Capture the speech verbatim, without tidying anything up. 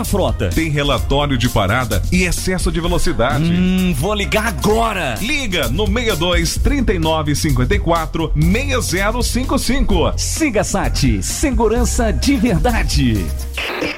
da frota. Tem relatório de parada e excesso de velocidade. Hum, vou ligar agora. Liga no seis dois, trinta e nove, cinquenta e quatro, seis zero cinco cinco. Siga Sat, segurança de verdade.